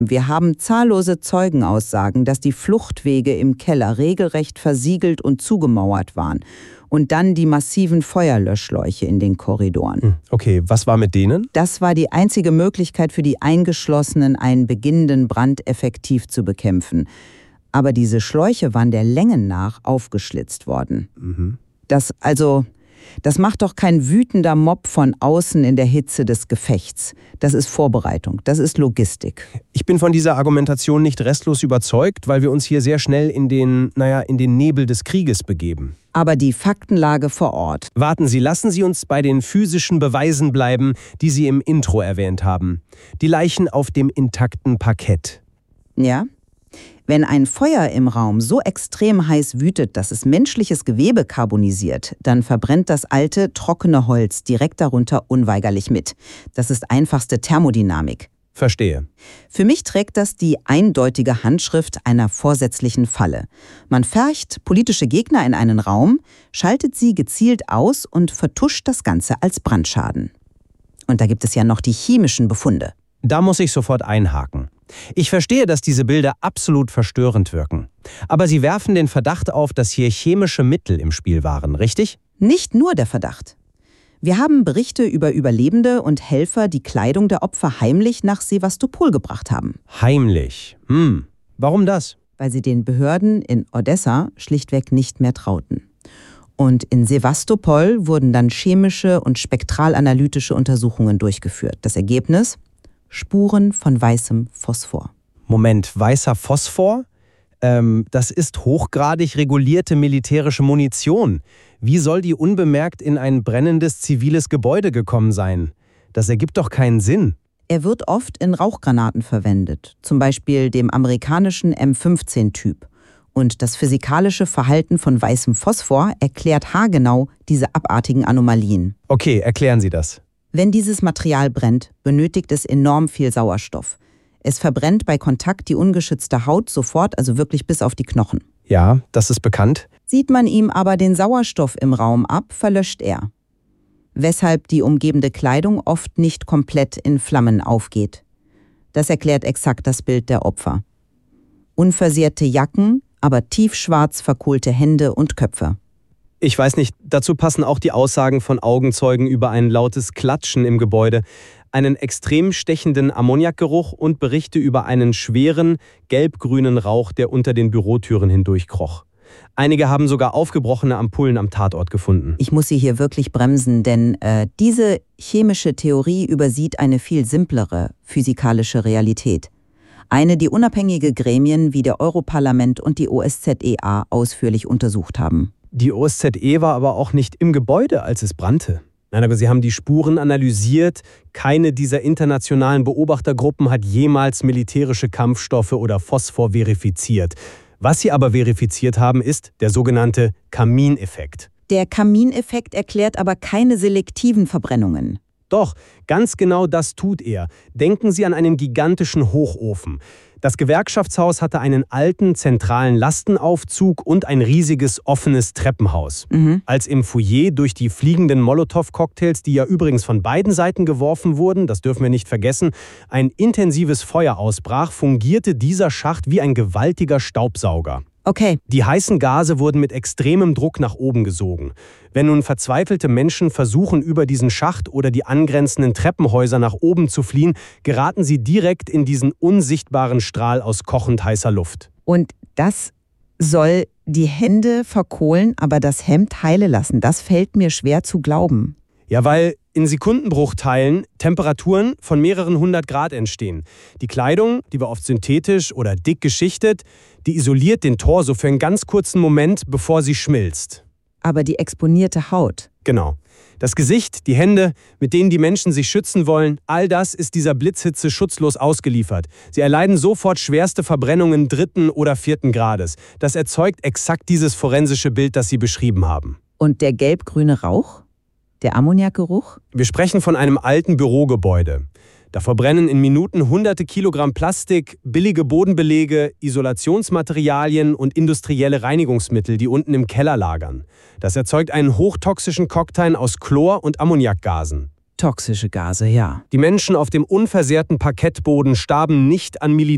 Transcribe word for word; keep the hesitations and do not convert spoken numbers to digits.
Wir haben zahllose Zeugenaussagen, dass die Fluchtwege im Keller regelrecht versiegelt und zugemauert waren. Und dann die massiven Feuerlöschschläuche in den Korridoren. Okay, was war mit denen? Das war die einzige Möglichkeit für die Eingeschlossenen, einen beginnenden Brand effektiv zu bekämpfen. Aber diese Schläuche waren der Länge nach aufgeschlitzt worden. Mhm. Das also, das macht doch kein wütender Mob von außen in der Hitze des Gefechts. Das ist Vorbereitung, das ist Logistik. Ich bin von dieser Argumentation nicht restlos überzeugt, weil wir uns hier sehr schnell in den, naja, in den Nebel des Krieges begeben. Aber die Faktenlage vor Ort. Warten Sie, lassen Sie uns bei den physischen Beweisen bleiben, die Sie im Intro erwähnt haben. Die Leichen auf dem intakten Parkett. Ja? Wenn ein Feuer im Raum so extrem heiß wütet, dass es menschliches Gewebe karbonisiert, dann verbrennt das alte, trockene Holz direkt darunter unweigerlich mit. Das ist einfachste Thermodynamik. Verstehe. Für mich trägt das die eindeutige Handschrift einer vorsätzlichen Falle. Man pfercht politische Gegner in einen Raum, schaltet sie gezielt aus und vertuscht das Ganze als Brandschaden. Und da gibt es ja noch die chemischen Befunde. Da muss ich sofort einhaken. Ich verstehe, dass diese Bilder absolut verstörend wirken. Aber Sie werfen den Verdacht auf, dass hier chemische Mittel im Spiel waren, richtig? Nicht nur der Verdacht. Wir haben Berichte über Überlebende und Helfer, die Kleidung der Opfer heimlich nach Sewastopol gebracht haben. Heimlich? Hm. Warum das? Weil sie den Behörden in Odessa schlichtweg nicht mehr trauten. Und in Sewastopol wurden dann chemische und spektralanalytische Untersuchungen durchgeführt. Das Ergebnis? Spuren von weißem Phosphor. Moment, weißer Phosphor? Ähm, das ist hochgradig regulierte militärische Munition. Wie soll die unbemerkt in ein brennendes ziviles Gebäude gekommen sein? Das ergibt doch keinen Sinn. Er wird oft in Rauchgranaten verwendet, zum Beispiel dem amerikanischen M fünfzehn Typ. Und das physikalische Verhalten von weißem Phosphor erklärt haargenau diese abartigen Anomalien. Okay, erklären Sie das. Wenn dieses Material brennt, benötigt es enorm viel Sauerstoff. Es verbrennt bei Kontakt die ungeschützte Haut sofort, also wirklich bis auf die Knochen. Ja, das ist bekannt. Sieht man ihm aber den Sauerstoff im Raum ab, verlöscht er. Weshalb die umgebende Kleidung oft nicht komplett in Flammen aufgeht. Das erklärt exakt das Bild der Opfer. Unversehrte Jacken, aber tiefschwarz verkohlte Hände und Köpfe. Ich weiß nicht, dazu passen auch die Aussagen von Augenzeugen über ein lautes Klatschen im Gebäude, einen extrem stechenden Ammoniakgeruch und Berichte über einen schweren, gelb-grünen Rauch, der unter den Bürotüren hindurchkroch. Einige haben sogar aufgebrochene Ampullen am Tatort gefunden. Ich muss Sie hier wirklich bremsen, denn äh, diese chemische Theorie übersieht eine viel simplere physikalische Realität. Eine, die unabhängige Gremien wie der Europarlament und die O S Z E A ausführlich untersucht haben. Die O S Z E war aber auch nicht im Gebäude, als es brannte. Nein, aber sie haben die Spuren analysiert. Keine dieser internationalen Beobachtergruppen hat jemals militärische Kampfstoffe oder Phosphor verifiziert. Was sie aber verifiziert haben, ist der sogenannte Kamineffekt. Der Kamineffekt erklärt aber keine selektiven Verbrennungen. Doch, ganz genau das tut er. Denken Sie an einen gigantischen Hochofen. Das Gewerkschaftshaus hatte einen alten, zentralen Lastenaufzug und ein riesiges, offenes Treppenhaus. Mhm. Als im Foyer durch die fliegenden Molotow-Cocktails, die ja übrigens von beiden Seiten geworfen wurden, das dürfen wir nicht vergessen, ein intensives Feuer ausbrach, fungierte dieser Schacht wie ein gewaltiger Staubsauger. Okay. Die heißen Gase wurden mit extremem Druck nach oben gesogen. Wenn nun verzweifelte Menschen versuchen, über diesen Schacht oder die angrenzenden Treppenhäuser nach oben zu fliehen, geraten sie direkt in diesen unsichtbaren Strahl aus kochend heißer Luft. Und das soll die Hände verkohlen, aber das Hemd heile lassen. Das fällt mir schwer zu glauben. Ja, weil in Sekundenbruchteilen Temperaturen von mehreren hundert Grad entstehen. Die Kleidung, die war oft synthetisch oder dick geschichtet, die isoliert den Torso für einen ganz kurzen Moment, bevor sie schmilzt. Aber die exponierte Haut. Genau. Das Gesicht, die Hände, mit denen die Menschen sich schützen wollen, all das ist dieser Blitzhitze schutzlos ausgeliefert. Sie erleiden sofort schwerste Verbrennungen dritten oder vierten Grades. Das erzeugt exakt dieses forensische Bild, das Sie beschrieben haben. Und der gelb-grüne Rauch? Der Ammoniakgeruch? Wir sprechen von einem alten Bürogebäude. Da verbrennen in Minuten hunderte Kilogramm Plastik, billige Bodenbelege, Isolationsmaterialien und industrielle Reinigungsmittel, die unten im Keller lagern. Das erzeugt einen hochtoxischen Cocktail aus Chlor- und Ammoniakgasen. Toxische Gase, ja. Die Menschen auf dem unversehrten Parkettboden starben nicht an Militär.